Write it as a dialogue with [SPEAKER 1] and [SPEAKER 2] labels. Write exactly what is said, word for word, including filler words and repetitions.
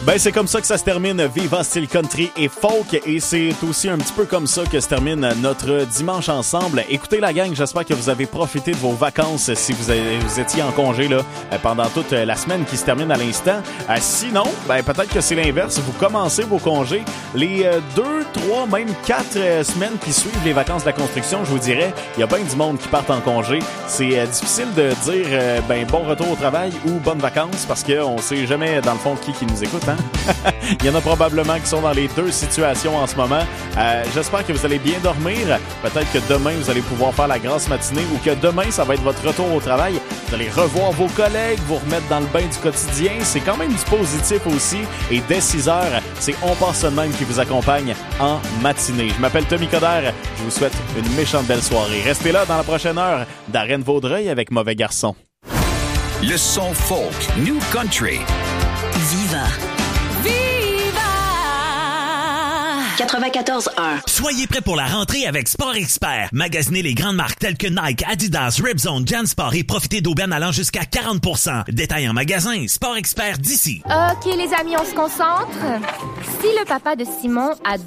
[SPEAKER 1] Ben, c'est comme ça que ça se termine Viva Style Country et Folk, et c'est aussi un petit peu comme ça que se termine notre dimanche ensemble. Écoutez la gang, j'espère que vous avez profité de vos vacances si vous, avez, vous étiez en congé là pendant toute la semaine qui se termine à l'instant. Euh, sinon, ben peut-être que c'est l'inverse, vous commencez vos congés. Les euh, deux, trois, même quatre euh, semaines qui suivent les vacances de la construction, je vous dirais, il y a bien du monde qui part en congé. C'est euh, difficile de dire euh, ben bon retour au travail ou bonnes vacances parce qu'on sait jamais dans le fond qui qui nous écoute, hein? Il y en a probablement qui sont dans les deux situations en ce moment. Euh, j'espère que vous allez bien dormir. Peut-être que demain, vous allez pouvoir faire la grasse matinée ou que demain, ça va être votre retour au travail. Vous allez revoir vos collègues, vous remettre dans le bain du quotidien. C'est quand même du positif aussi. Et dès six heures, c'est On passe ça de même qui vous accompagne en matinée. Je m'appelle Tommy Coderre. Je vous souhaite une méchante belle soirée. Restez là dans la prochaine heure d'Arène Vaudreuil avec Mauvais Garçon.
[SPEAKER 2] Le son folk, New Country.
[SPEAKER 3] Viva. quatre-vingt-quatorze un.
[SPEAKER 4] Soyez prêts pour la rentrée avec Sport Expert. Magasinez les grandes marques telles que Nike, Adidas, Ripzone, JanSport et profitez d'aubaines allant jusqu'à quarante pour cent. Détail en magasin, Sport Expert d'ici.
[SPEAKER 5] OK, les amis, on se concentre. Si le papa de Simon a